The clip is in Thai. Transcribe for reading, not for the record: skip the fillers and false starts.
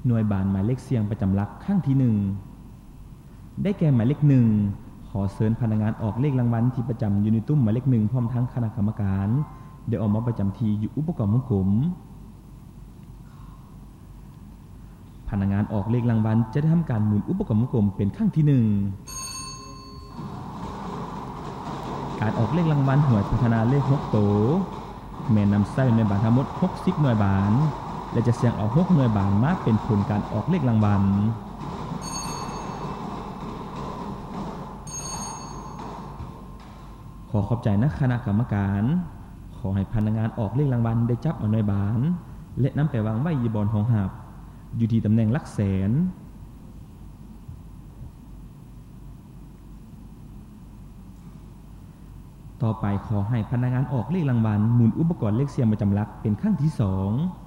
หน่วยบานหมายเลขเสียงประจำหลักครั้งที่1ได้แก่หมายเลข1ขอเชิญพนักงานออกเลขรางวัลที่ประจำอยู่ในตุ้มหมายเลข1พร้อมทั้งคณะกรรมการได้ออกมาประจำที่อยู่อุปกรณ์ของผมพนักงานออกเลขรางวัลจะได้ทำการหมุนอุปกรณ์ของผมเป็นครั้งที่1การออกเลขรางวัลหวยพัฒนาเลข6โตแม่นำใส่ในบานทั้งหมด60หน่วยบานและจะเสี่ยงเอา6หน่วยบานมาเป็นผลการออกเลขรางวัลขอขอบใจนะคณะกรรมการขอให้พนักงานออกเลขรางวัลได้จับเอาหน่วยบานและนำไปวางไว้ที่บอนห้องหับอยู่ที่ตำแหน่งหลักแสนต่อไปขอให้พนักงานออกเลขรางวัลหมุนอุปกรณ์เลขเสียงประจำหลักเป็นครั้งที่2